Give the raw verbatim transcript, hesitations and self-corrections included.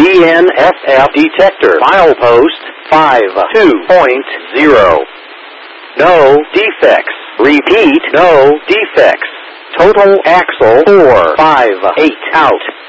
D N S F detector. Milepost five two point zero. No defects. Repeat, no defects. Total axle four five eight out.